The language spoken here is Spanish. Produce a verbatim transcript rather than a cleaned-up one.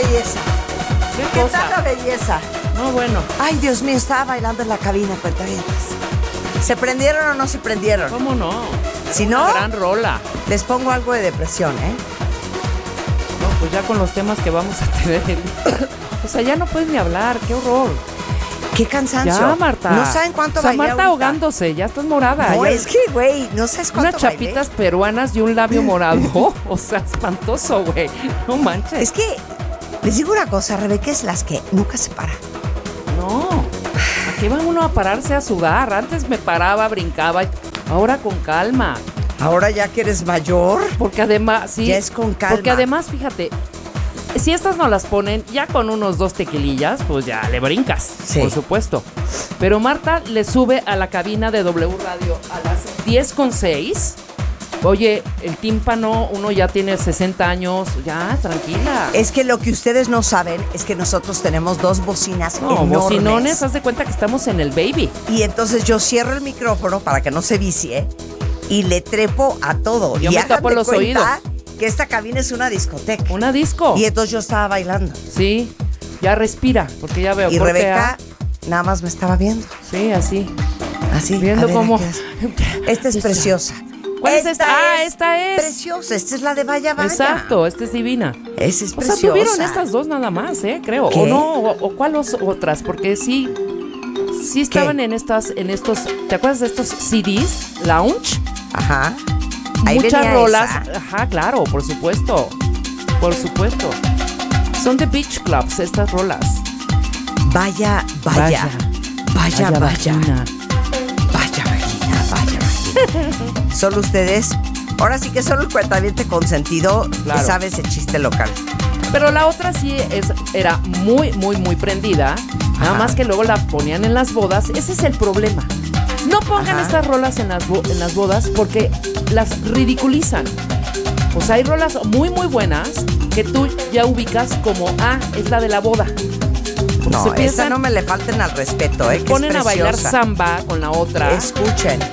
belleza? ¿Qué, ¿Qué cosa? tal la belleza? No, bueno. Ay, Dios mío, estaba bailando en la cabina, cuentavientes. ¿Se prendieron o no se prendieron? ¿Cómo no? Si Una no, gran rola. les pongo algo de depresión, ¿eh? No, pues ya con los temas que vamos a tener. O sea, ya no puedes ni hablar. ¡Qué horror! ¡Qué cansancio! Ya, Marta. No saben cuánto o sea, bailé Marta ahorita. ahogándose. Ya estás morada. No, ya... es que, güey, no sabes cuánto Unas chapitas bailé. peruanas y un labio morado. O sea, espantoso, güey. No manches. Es que, les digo una cosa, Rebeca es las que nunca se para. No. ¿A qué va uno a pararse a sudar? Antes me paraba, brincaba. Ahora con calma. Ahora ya que eres mayor, Porque además, sí. ya es con calma. Porque además, fíjate, si estas no las ponen, ya con unos dos tequilillas, pues ya le brincas, Sí. por supuesto. Pero Marta le sube a la cabina de W Radio a las diez con seis. Oye, el tímpano, uno ya tiene sesenta años, ya, tranquila. Es que lo que ustedes no saben es que nosotros tenemos dos bocinas No, enormes. bocinones, haz de cuenta que estamos en el baby. Y entonces yo cierro el micrófono para que no se vicie y le trepo a todo. Yo y me hagan tapo de los cuenta que esta cabina es una discoteca. Una disco. Y entonces yo estaba bailando. Sí, ya respira, porque ya veo. Y corte Rebeca A. nada más me estaba viendo. Sí, así. Así. Viendo a ver, cómo. aquí es. Esta es Esta. preciosa. ¿Cuál es esta? Ah, esta es. Preciosa. Esta es la de Vaya Vaya. Exacto, esta es divina. Esa es O preciosa. sea, tuvieron estas dos nada más, ¿eh? Creo. ¿Qué? O no, o, o cuál os- otras, porque sí, sí estaban ¿Qué? en estas, en estos, ¿te acuerdas de estos C Ds? Lounge. Ajá. Ahí Muchas venía rolas. esa. Ajá, claro, por supuesto. Por supuesto. Son de Beach Clubs estas rolas. Vaya, vaya. Vaya, vaya. vagina. Vaya vagina, vaya vagina. Solo ustedes, ahora sí que solo el cuentaviente consentido Claro. que sabe ese chiste local. Pero la otra sí es, era muy, muy, muy prendida. Nada Ajá. más que luego la ponían en las bodas. Ese es el problema. No pongan Ajá. estas rolas en las, bo- en las bodas porque las ridiculizan. O sea, hay rolas muy, muy buenas que tú ya ubicas como, ah, es la de la boda. Porque No, se esa piensan, no me le falten al respeto, ¿eh? Que es ponen a bailar preciosa. samba con la otra. Escuchen.